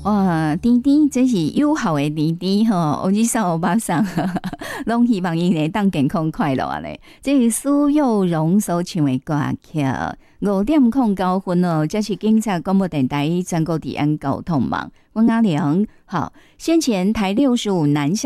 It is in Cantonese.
哇，甜甜这是友好的甜甜吼，我日上我巴上，拢希望伊会当健康快乐啊咧。这是苏有容所唱的歌曲，5:09哦，这是警察广播电台全国治安交通网，我阿良好，先前台65南下。